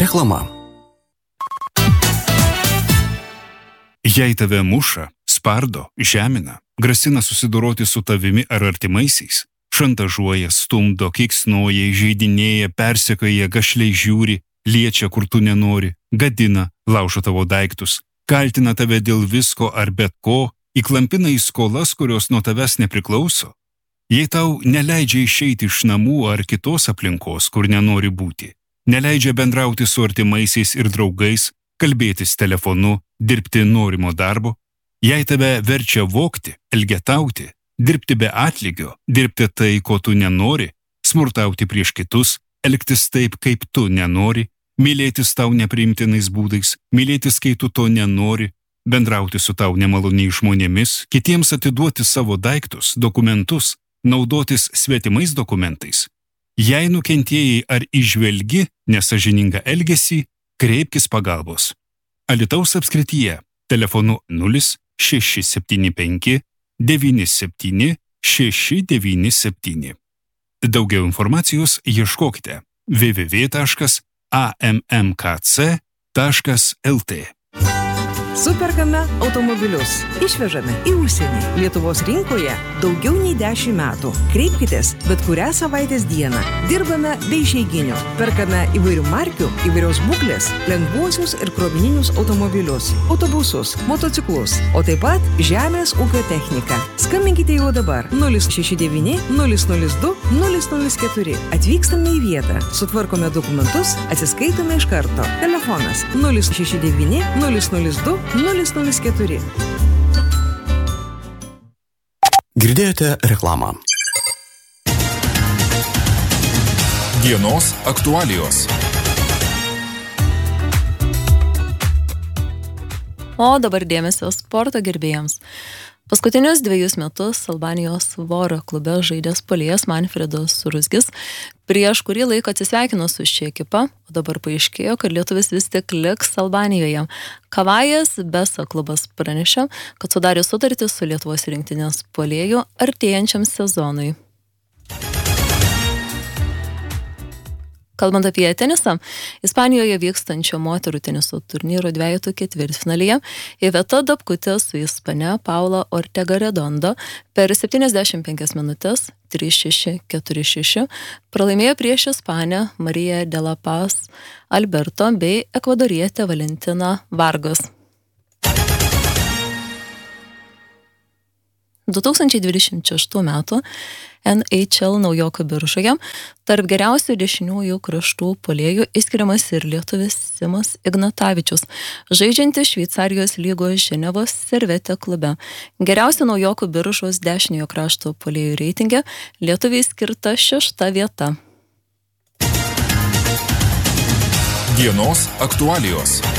Reklama. Jei tave muša, spardo, žemina, grasina susidoroti su tavimi ar artimaisiais, šantažuoja, stumdo, keiksnoja, įžeidinėja, persekioja, gašliai žiūri, liečia, kur tu nenori, gadina, laužo tavo daiktus, kaltina tave dėl visko ar bet ko, įklampina į skolas, kurios nuo tavęs nepriklauso. Jei tau neleidžia išeiti iš namų ar kitos aplinkos, kur nenori būti, neleidžia bendrauti su artimaisiais ir draugais, kalbėtis telefonu, dirbti norimo darbo, jei tave verčia vogti, elgetauti, dirbti be atlygio, dirbti tai, ko tu nenori, smurtauti prieš kitus, elgtis taip, kaip tu nenori, mylėtis tau nepriimtinais būdais, mylėtis, kai tu to nenori, bendrauti su tau nemaloniai žmonėmis, kitiems atiduoti savo daiktus, dokumentus, naudotis svetimais dokumentais. Jei nukentėjai ar įžvelgi nesąžiningą elgesį, kreipkis pagalbos. Alytaus apskrityje telefonu 0675 97 697. Daugiau informacijos ieškokite www.ammkc.lt. Superkame automobilius. Išvežame į užsienį. Lietuvos rinkoje daugiau nei 10 metų. Kreipkitės bet kurią savaitės dieną. Dirbame be išeiginių. Perkame įvairių markių, įvairios būklės, lengvuosius ir krovininius automobilius, autobusus, motociklus, o taip pat žemės ūkio techniką. Skambinkite jau dabar 069 002 004. Atvykstame į vietą, sutvarkome dokumentus, atsiskaitome iš karto. Telefonas 069 002 004. Girdėjote reklamą. Dienos aktualijos. O dabar dėmesio sporto gerbėjams. Paskutinius 2 metus Albanijos Voro klube žaidęs puolėjas Manfredas Suruzgis prieš kurį laiką atsisveikino su šia ekipa, o dabar paaiškėjo, kad lietuvis vis tik liks Albanijoje. Kavajas Besa klubas pranešė, kad sudarė sutartį su Lietuvos rinktinės puolėju artėjančiam sezonui. Kalbant apie tenisą, Ispanijoje vykstančio moterų teniso turnyro dvejetų ketvirtfinalyje Iveta Dapkutė su ispane Paula Ortega Redondo per 75 minutes 3-6, 4-6 pralaimėjo prieš ispanę Mariją de la Paz Alberto bei ekvadorietę Valentiną Vargas. 2026 metų NHL naujokų biržoje tarp geriausių dešiniųjų kraštų puolėjų išskiriamas ir lietuvis Simas Ignatavičius, žaidžiantis Šveicarijos lygos Ženevos Servete klube. Geriausių naujokų biržos dešiniojo krašto puolėjų reitinge lietuviai skirta 6 vieta. Dienos aktualijos.